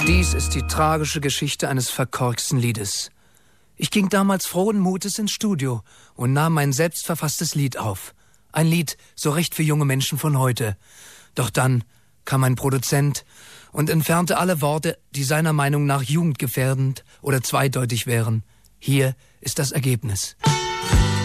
Dies ist die tragische Geschichte eines verkorksten Liedes. Ich ging damals frohen Mutes ins Studio und nahm mein selbstverfasstes Lied auf. Ein Lied so recht für junge Menschen von heute. Doch dann kam ein Produzent und entfernte alle Worte, die seiner Meinung nach jugendgefährdend oder zweideutig wären. Hier ist das Ergebnis.